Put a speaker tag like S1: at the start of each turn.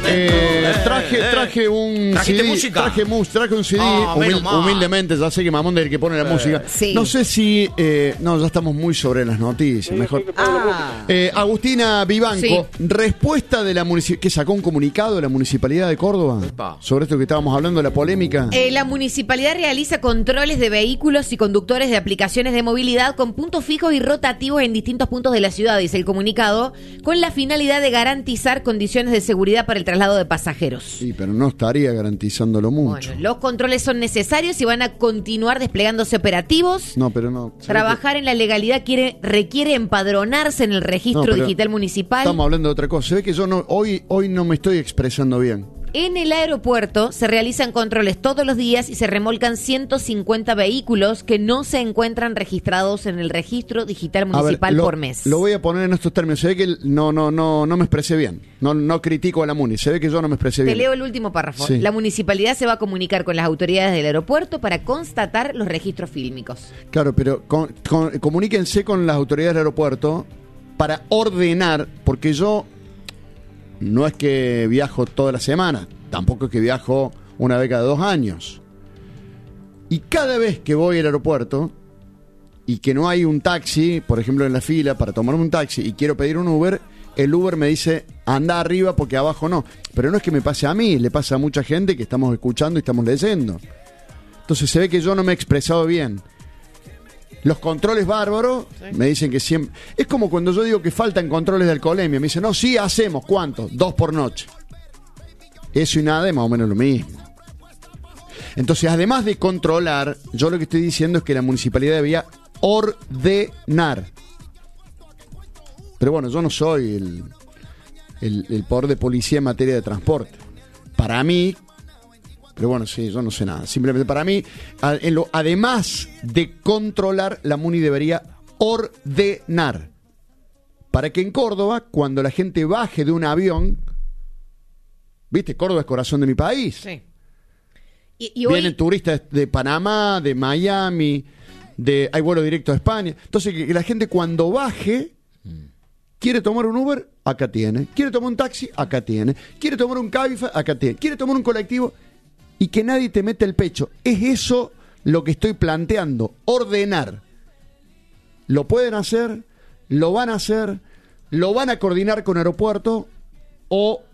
S1: Traje un
S2: ¿Trajiste
S1: CD.
S2: música?
S1: Traje un CD,
S2: menos mal.
S1: humildemente. Ya sé que Mamón es el que pone la música.
S3: Sí.
S1: No sé si... no, ya estamos muy sobre las noticias. Mejor. Agustina Vivanco,
S3: Sí.
S1: respuesta de la municipalidad, que sacó un comunicado de la Municipalidad de Córdoba
S2: Epa.
S1: sobre esto que estábamos hablando de la polémica.
S3: La municipalidad realiza controles de vehículos y conductores de aplicaciones de movilidad con puntos fijos y rotativos en distintos puntos de la ciudad, dice el comunicado, con la finalidad de garantizar condiciones de seguridad para el traslado de pasajeros.
S1: Sí, pero no estaría garantizándolo mucho.
S3: Bueno, los controles son necesarios y van a continuar desplegándose operativos.
S1: No, pero no.
S3: Trabajar en la legalidad requiere empadronarse en el registro
S1: No, pero
S3: digital municipal.
S1: Estamos hablando de otra cosa. Se ve que yo no, hoy no me estoy expresando bien.
S3: En el aeropuerto se realizan controles todos los días y se remolcan 150 vehículos que no se encuentran registrados en el registro digital municipal por mes.
S1: Lo voy a poner en estos términos. Se ve que no me expresé bien. No critico a la Muni. Se ve que yo no me expresé
S3: Te
S1: bien.
S3: leo el último párrafo.
S1: Sí.
S3: La municipalidad se va a comunicar con las autoridades del aeropuerto para constatar los registros fílmicos.
S1: Claro, pero comuníquense con las autoridades del aeropuerto para ordenar, porque yo no es que viajo toda la semana, tampoco es que viajo una vez cada 2 años. Y cada vez que voy al aeropuerto y que no hay un taxi, por ejemplo en la fila para tomarme un taxi y quiero pedir un Uber, el Uber me dice anda arriba porque abajo no. Pero no es que me pase a mí, le pasa a mucha gente que estamos escuchando y estamos leyendo. Entonces se ve que yo no me he expresado bien. Los controles bárbaros, me dicen que siempre... Es como cuando yo digo que faltan controles de alcoholemia. Me dicen, no, sí, hacemos. ¿Cuántos? 2 por noche. Eso y nada es más o menos lo mismo. Entonces, además de controlar, yo lo que estoy diciendo es que la municipalidad debía ordenar. Pero bueno, yo no soy el poder de policía en materia de transporte. Para mí... Pero bueno, sí, yo no sé nada. Simplemente para mí, además de controlar, la MUNI debería ordenar. Para que en Córdoba, cuando la gente baje de un avión, ¿viste? Córdoba es corazón de mi país.
S3: Sí. Y hoy...
S1: Vienen turistas de Panamá, de Miami, hay vuelo directo a España. Entonces, que la gente cuando baje, quiere tomar un Uber, acá tiene. Quiere tomar un taxi, acá tiene. Quiere tomar un Cabify, acá tiene. Quiere tomar un colectivo... Y que nadie te mete el pecho. Es eso lo que estoy planteando. Ordenar. Lo pueden hacer, lo van a hacer, lo van a coordinar con aeropuerto o